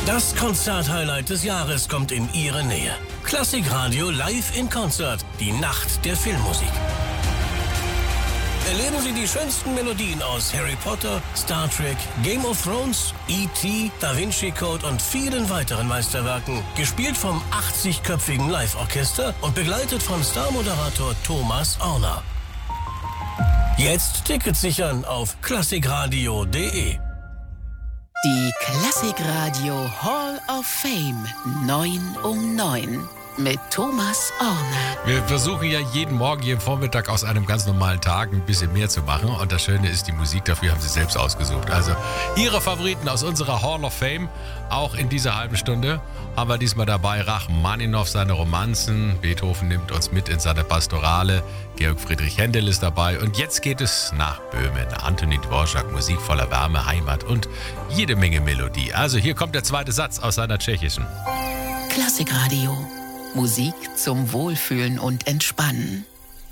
Das Konzert-Highlight des Jahres kommt in Ihre Nähe. Klassikradio live in Konzert. Die Nacht der Filmmusik. Erleben Sie die schönsten Melodien aus Harry Potter, Star Trek, Game of Thrones, E.T., Da Vinci Code und vielen weiteren Meisterwerken. Gespielt vom 80-köpfigen Live-Orchester und begleitet von Starmoderator Thomas Orner. Jetzt Tickets sichern auf klassikradio.de. Die Klassikradio Hall of Fame 9 um 9 mit Thomas Orner. Wir versuchen ja jeden Morgen, jeden Vormittag aus einem ganz normalen Tag ein bisschen mehr zu machen. Und das Schöne ist, die Musik dafür haben Sie selbst ausgesucht. Also Ihre Favoriten aus unserer Hall of Fame. Auch in dieser halben Stunde haben wir diesmal dabei Rachmaninow, seine Romanzen. Beethoven nimmt uns mit in seine Pastorale. Georg Friedrich Händel ist dabei. Und jetzt geht es nach Böhmen. Antonín Dvořák, Musik voller Wärme, Heimat und jede Menge Melodie. Also hier kommt der zweite Satz aus seiner tschechischen. Klassikradio. Musik zum Wohlfühlen und Entspannen.